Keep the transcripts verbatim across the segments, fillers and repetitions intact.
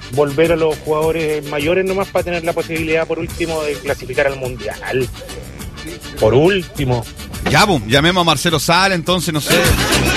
volver a los jugadores mayores nomás para tener la posibilidad, por último, de clasificar al Mundial. Por último. Ya, boom, llamemos a Marcelo Sala, entonces, no sé.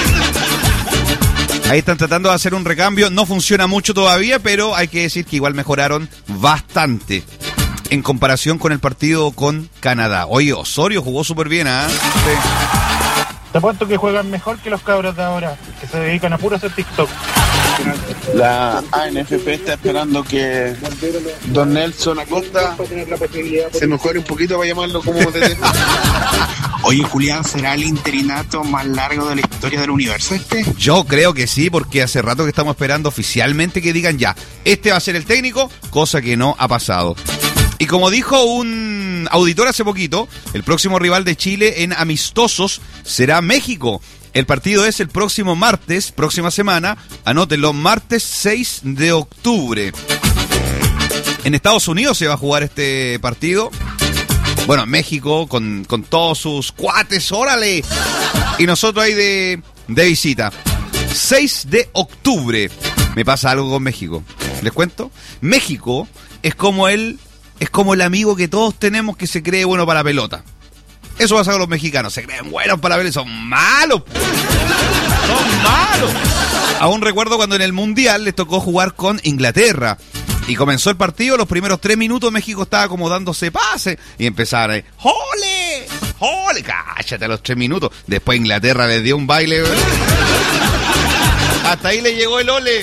Ahí están tratando de hacer un recambio. No funciona mucho todavía, pero hay que decir que igual mejoraron bastante en comparación con el partido con Canadá. Oye, Osorio jugó súper bien, ¿ah? ¿eh? Sí. Te apuesto que juegan mejor que los cabros de ahora, que se dedican a puro hacer TikTok. La A N F P está esperando que Don Nelson Acosta se mejore un poquito para llamarlo como T T. Oye, Julián, ¿será el interinato más largo de la historia del universo este? Yo creo que sí, porque hace rato que estamos esperando oficialmente que digan ya, este va a ser el técnico, cosa que no ha pasado. Y como dijo un auditor hace poquito, el próximo rival de Chile en amistosos será México. El partido es el próximo martes, próxima semana, anótenlo, martes seis de octubre. En Estados Unidos se va a jugar este partido. Bueno, México con, con todos sus cuates, órale. Y nosotros ahí de, de visita. seis de octubre. Me pasa algo con México. ¿Les cuento? México es como el, es como el amigo que todos tenemos que se cree bueno para la pelota. Eso pasa con los mexicanos. Se creen buenos para la pelota y son malos. Son malos. Aún recuerdo cuando en el Mundial les tocó jugar con Inglaterra. Y comenzó el partido, los primeros tres minutos México estaba como dándose pase. Y empezaron ahí, ¡jole! ¡Jole! ¡Cállate a los tres minutos! Después Inglaterra les dio un baile. Hasta ahí le llegó el ole.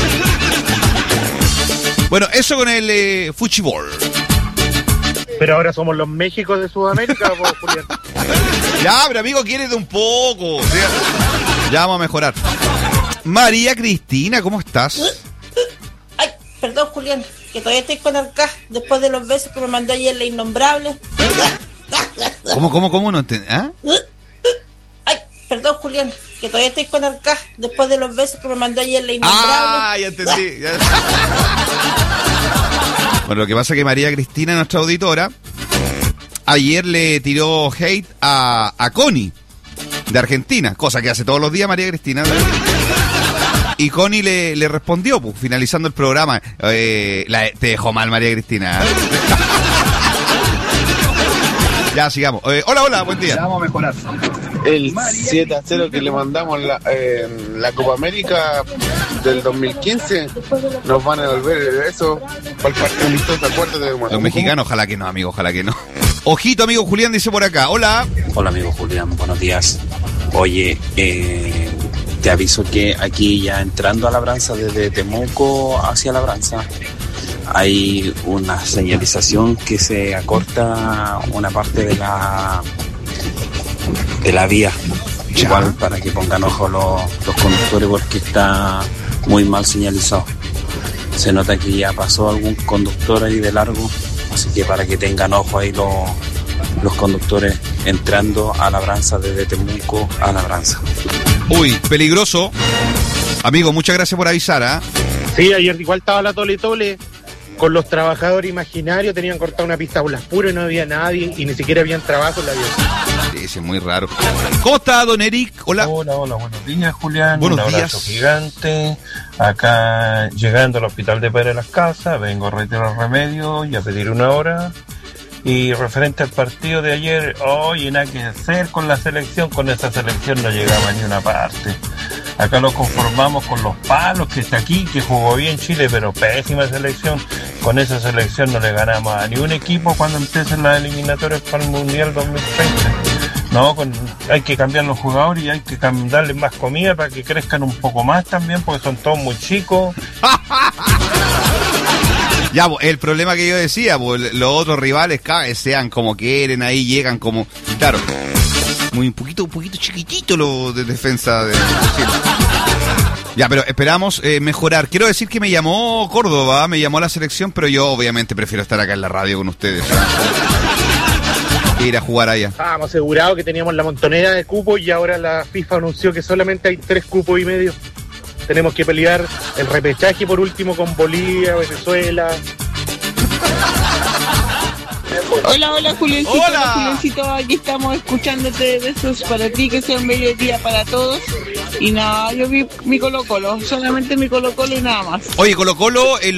Bueno, eso con el eh, fútbol. Pero ahora somos los Méxicos de Sudamérica, ¿o, Julián? Ya, pero amigo, quieres de un poco. ¿Sí? Ya vamos a mejorar. María Cristina, ¿cómo estás? Ay, perdón, Julián, que todavía estoy con Arcá después de los besos que me mandó ayer la innombrable. ¿Cómo, cómo, cómo? No entiendo. ¿Ah? Ay, perdón, Julián, que todavía estoy con Arcá después de los besos que me mandó ayer la innombrable. Ah, ya entendí. Ya. Bueno, lo que pasa es que María Cristina, nuestra auditora, ayer le tiró hate a, a Connie, de Argentina, cosa que hace todos los días María Cristina. Y Connie le, le respondió, pues, finalizando el programa. Eh, la, te dejó mal María Cristina. Ya, sigamos. Eh, hola, hola, buen día. Vamos a mejorar. El siete a cero que le mandamos la, eh, la Copa América del dos mil quince, nos van a devolver eso para el partido amistoso, acuérdate. Los mexicanos, ojalá que no, amigo, ojalá que no. Ojito, amigo Julián, dice por acá. Hola. Hola, amigo Julián, buenos días. Oye, eh, te aviso que aquí ya entrando a Labranza, desde Temuco hacia Labranza, hay una señalización que se acorta una parte de la de la vía. Ya. Igual para que pongan ojo los, los conductores, porque está muy mal señalizado. Se nota que ya pasó algún conductor ahí de largo, así que para que tengan ojo ahí los, los conductores entrando a Labranza, desde Temuco a Labranza. Uy, peligroso. Amigo, muchas gracias por avisar, ¿ah? ¿eh? Sí, ayer igual estaba la Tole Tole con los trabajadores imaginarios, tenían cortado una pista por las puras y no había nadie y ni siquiera habían trabajo en la vía. Sí, es muy raro. ¿Cómo está, don Eric? Hola. Hola, hola, buenos días, Julián. Buenos Un abrazo días. gigante. Acá llegando al hospital de Padre Las Casas, vengo a retirar remedio y a pedir una hora. Y referente al partido de ayer, oye, nada que hacer con la selección, con esa selección no llegaba ni una parte. Acá lo conformamos con los palos que está aquí, que jugó bien Chile, pero pésima selección. Con esa selección no le ganamos a ni un equipo cuando empiecen las eliminatorias para el Mundial dos mil veinte. No, con, hay que cambiar los jugadores y hay que darles más comida para que crezcan un poco más también, porque son todos muy chicos. Ya, el problema que yo decía, los otros rivales sean como quieren, ahí llegan como... Claro, muy un poquito, un poquito chiquitito lo de defensa de Chile. Ya, pero esperamos eh, mejorar. Quiero decir que me llamó Córdoba, me llamó a la selección, pero yo obviamente prefiero estar acá en la radio con ustedes. ¿eh? Ir a jugar allá. Estábamos asegurados que teníamos la montonera de cupos y ahora la FIFA anunció que solamente hay tres cupos y medio. Tenemos que pelear el repechaje por último con Bolivia, Venezuela. Hola, hola, Juliancito. Hola. Hola, Juliancito. Aquí estamos escuchándote. Besos para ti, que sea un bello día para todos. Y nada, yo vi mi Colo Colo, solamente mi Colo Colo y nada más. Oye, Colo Colo... El